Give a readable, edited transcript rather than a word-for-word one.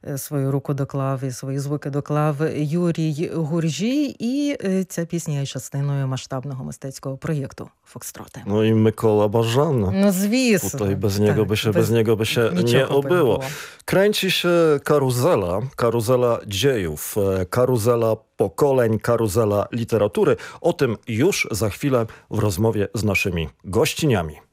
свою руку доклав і свої звуки доклав Юрій Гуржій. І ця пісня є частиною масштабного мистецького проєкту «Фокстроти». No i Mykola Bażana. Ну, звісно. Tutaj bez niego by się nie obyło. Kręci się karuzela dziejów, karuzela pokoleń, karuzela literatury. O tym już za chwilę w rozmowie z naszymi gościniami.